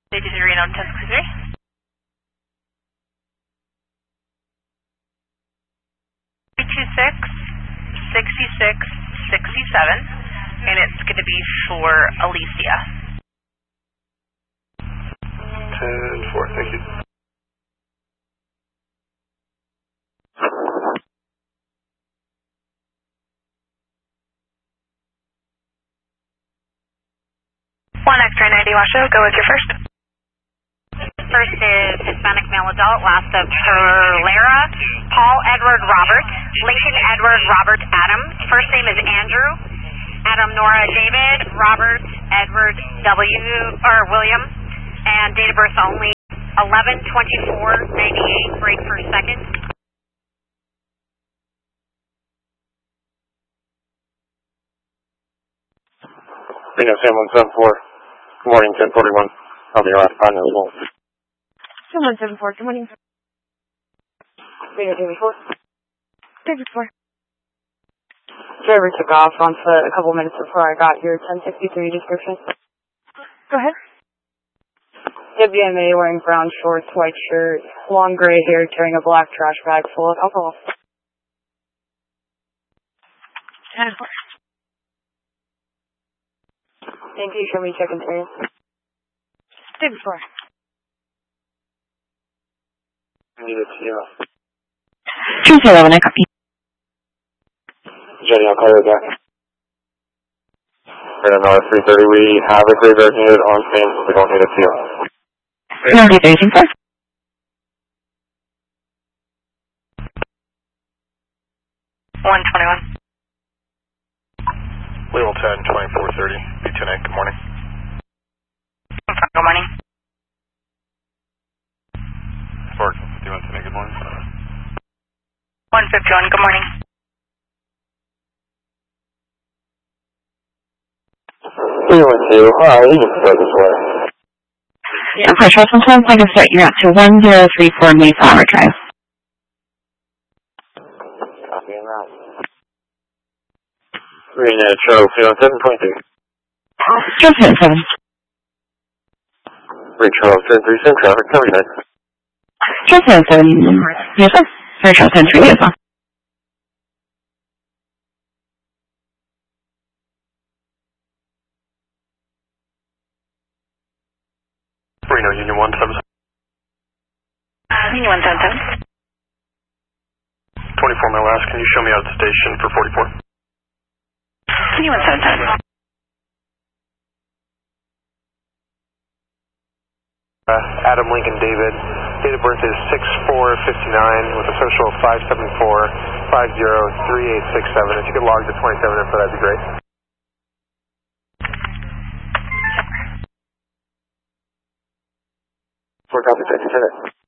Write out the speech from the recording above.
They did Reno 1063. 326-66-67, and it's going to be for Alicia. 10-4, thank you. One X-ray 90 Washoe, go with your first. First is Hispanic male adult, last of Herrera, Paul Edward Robert, Lincoln Edward Robert Adam. First name is Andrew, Adam Nora David, Robert Edward William, and date of birth only 11/24/98, break for second. Reno Sam 174, good morning, 1041. I'll be around 5 minutes long. 174, good morning. Reno David 4. David 4. Driver took off on foot a couple minutes before I got your 1063 description. Go ahead. WMA wearing brown shorts, white shirt, long gray hair, carrying a black trash bag full of alcohol. 10-4. Thank you, show me check and trace. David 4. I need a TO. 211, I copy. Jenny, I'll call you back. Reno North 330, we have a graveyard unit on scene, we don't need a TO. No, do anything first. Level 10, 2430, B10A, good morning. Good morning. Spark, 5110, good morning. 151, good morning. You can go this way. Yeah, pressure. Sometimes I can start you out to 1034 Mayflower Drive. Copy on that. Reno Charles 7.2. Just hit 7. Ray Charles 1037, traffic, coming in. Just hit 7. Yes, sir. Ray Charles 10-3 as well. Reno Union 177. Union 177. 24 mile last, can you show me out the station for 44? Union 177. Adam Lincoln David, date of birth is 6/4/59 with a social of 574-503867. If you could log the 27 info, that'd be great. Four copy, 57.